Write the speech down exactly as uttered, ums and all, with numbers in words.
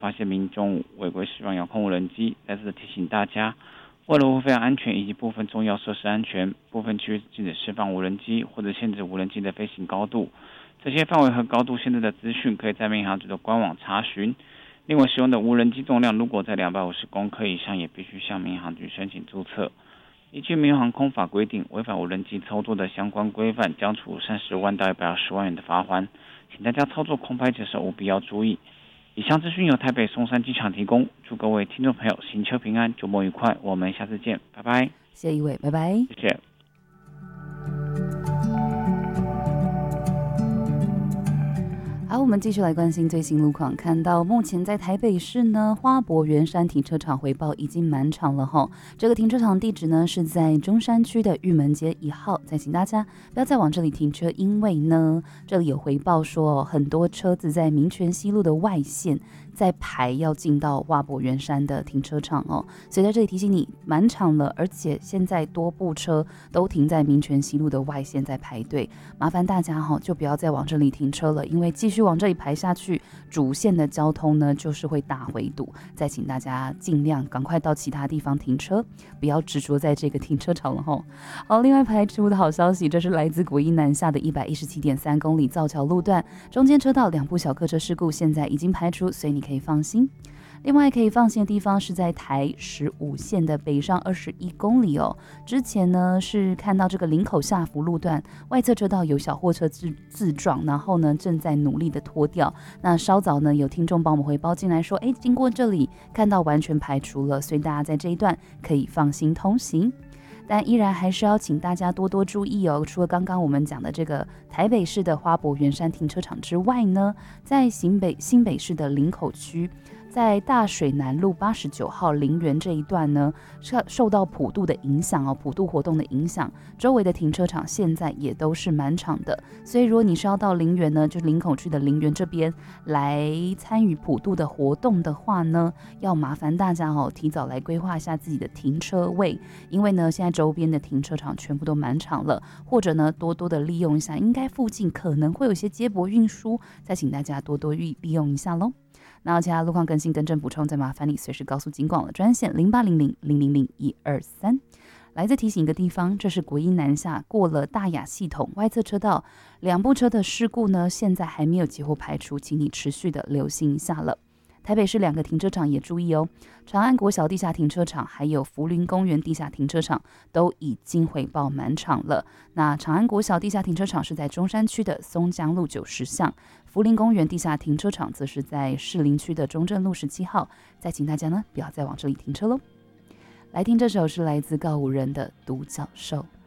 发现民众违规使用遥控无人机，再次提醒大家，为了飞行安全以及部分重要设施安全，部分区域禁止释放无人机或者限制无人机的飞行高度。这些范围和高度限制的资讯可以在民航局的官网查询。另外，使用的无人机重量如果在两百五十公克以上，也必须向民航局申请注册。依据民航空法规定，违反无人机操作的相关规范，将处三十万到一百二十万元的罚锾。请大家操作空拍的时候务必要注意。以上资讯由台北松山机场提供，祝各位听众朋友行车平安，周末愉快，我们下次见，拜拜。 谢谢一位，拜拜。 谢谢。 好，我们继续来关心最新路况。看到目前在台北市呢，花博圆山停车场回报已经满场了哈。这个停车场地址呢是在中山区的玉门街一号。再请大家不要再往这里停车，因为呢这里有回报说很多车子在民权西路的外线在排要进到花博圆山的停车场哦。所以在这里提醒你，满场了，而且现在多部车都停在民权西路的外线在排队，麻烦大家哈就不要再往这里停车了，因为继续往这里排下去，主线的交通呢就是会大回堵。再请大家尽量赶快到其他地方停车，不要执着在这个停车场了吼。好，另外排除的好消息，这是来自国一南下的一百一十七点三公里造桥路段，中间车道两部小客车事故现在已经排除，所以你可以放心。另外可以放心的地方是在台十五线的北上二十一公里哦。之前呢是看到这个林口下福路段外侧车道有小货车自自撞，然后呢正在努力的拖掉。那稍早呢有听众帮我们回报进来说，哎，经过这里看到完全排除了，所以大家在这一段可以放心通行。但依然还是要请大家多多注意哦。除了刚刚我们讲的这个台北市的花博圆山停车场之外呢，在新北新北市的林口区，在大水南路八十九号林园这一段呢，受到普渡的影响哦，普渡活动的影响，周围的停车场现在也都是满场的。所以如果你是要到林园呢，就林口区的林园这边来参与普渡的活动的话呢，要麻烦大家哦，提早来规划一下自己的停车位，因为呢，现在周边的停车场全部都满场了，或者呢，多多的利用一下，应该附近可能会有一些接驳运输，再请大家多多利用一下咯。那其他路况更新更正补充，再麻烦你随时告诉警广了专线零八零零零零零一二三。来再提醒一个地方，这是国一南下过了大雅系统外侧车道，两部车的事故呢，现在还没有几乎排除，请你持续的留心一下了。台北市两个停车场也注意哦，长安国小地下停车场还有福林公园地下停车场都已经回报满场了。那长安国小地下停车场是在中山区的松江路九十巷，福林公园地下停车场则是在士林区的中正路十七号。再请大家呢不要再往这里停车喽。来听这首是来自告五人的独角兽。